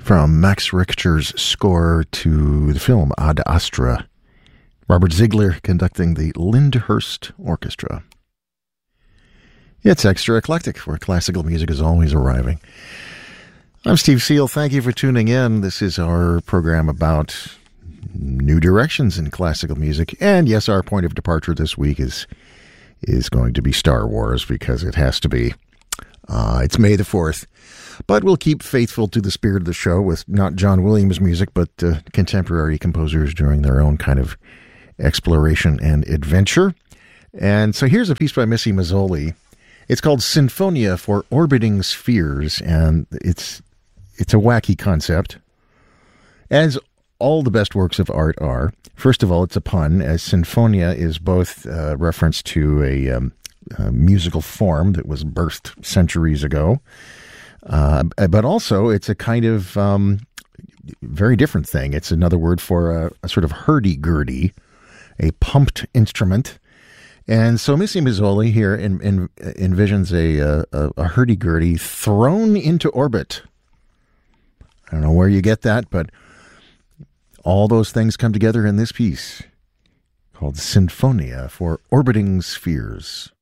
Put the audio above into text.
from Max Richter's score to the film Ad Astra. Robert Ziegler conducting the Lyndhurst Orchestra. It's extra eclectic, where classical music is always arriving. I'm Steve Seal. Thank you for tuning in. This is our program about new directions in classical music. And yes, our point of departure this week is going to be Star Wars, because it has to be. It's May the 4th. But we'll keep faithful to the spirit of the show with not John Williams music, but contemporary composers doing their own kind of exploration and adventure. And so here's a piece by Missy Mazzoli. It's called Sinfonia for Orbiting Spheres, and it's a wacky concept, as all the best works of art are. First of all, it's a pun, as sinfonia is both a reference to a musical form that was birthed centuries ago, but also it's a kind of very different thing. It's another word for a sort of hurdy-gurdy, a pumped instrument. And so Missy Mazzoli here envisions a hurdy-gurdy thrown into orbit. I don't know where you get that, but all those things come together in this piece called Sinfonia for Orbiting Spheres.